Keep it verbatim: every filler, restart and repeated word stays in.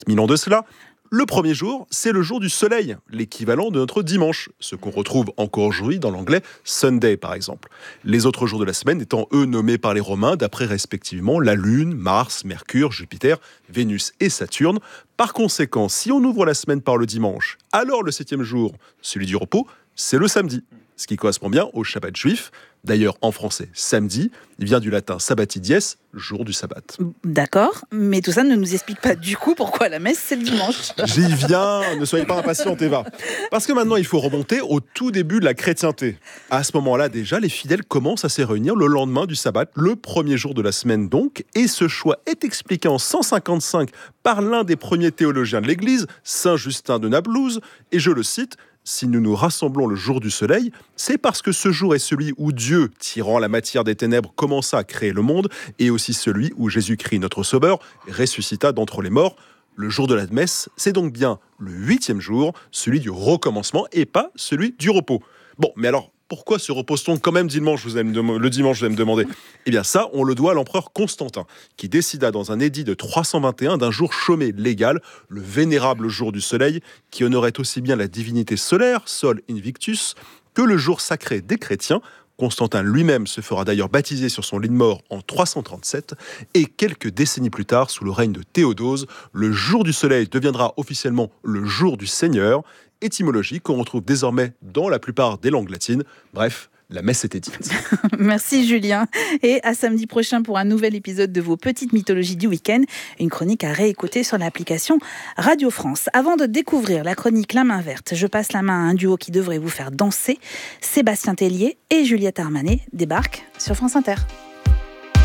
mille ans de cela. Le premier jour, c'est le jour du soleil, l'équivalent de notre dimanche, ce qu'on retrouve encore aujourd'hui dans l'anglais Sunday par exemple. Les autres jours de la semaine étant eux nommés par les Romains d'après respectivement la Lune, Mars, Mercure, Jupiter, Vénus et Saturne. Par conséquent, si on ouvre la semaine par le dimanche, alors le septième jour, celui du repos, c'est le samedi, ce qui correspond bien au Shabbat juif. D'ailleurs, en français, samedi, il vient du latin sabbati dies, jour du sabbat. D'accord, mais tout ça ne nous explique pas du coup pourquoi la messe, c'est le dimanche. J'y viens, ne soyez pas impatiente, Eva. Parce que maintenant, il faut remonter au tout début de la chrétienté. À ce moment-là, déjà, les fidèles commencent à se réunir le lendemain du sabbat, le premier jour de la semaine donc, et ce choix est expliqué en cent cinquante-cinq par l'un des premiers théologiens de l'Église, Saint Justin de Naplouse, et je le cite: si nous nous rassemblons le jour du soleil, c'est parce que ce jour est celui où Dieu, tirant la matière des ténèbres, commença à créer le monde, et aussi celui où Jésus-Christ, notre Sauveur, ressuscita d'entre les morts. Le jour de la messe, c'est donc bien le huitième jour, celui du recommencement, et pas celui du repos. Bon, mais alors, pourquoi se repose-t-on quand même dimanche, vous allez me dem- le dimanche, vous allez me demander? Eh bien ça, on le doit à l'empereur Constantin, qui décida dans un édit de trois cent vingt et un d'un jour chômé légal, le vénérable jour du soleil, qui honorait aussi bien la divinité solaire, Sol Invictus, que le jour sacré des chrétiens. Constantin lui-même se fera d'ailleurs baptiser sur son lit de mort en trois cent trente-sept, et quelques décennies plus tard, sous le règne de Théodose, le jour du soleil deviendra officiellement le jour du Seigneur, étymologie qu'on retrouve désormais dans la plupart des langues latines. Bref, la messe était dite. Merci Julien, et à samedi prochain pour un nouvel épisode de vos petites mythologies du week-end, une chronique à réécouter sur l'application Radio France. Avant de découvrir la chronique La Main Verte, je passe la main à un duo qui devrait vous faire danser. Sébastien Tellier et Juliette Armanet débarquent sur France Inter.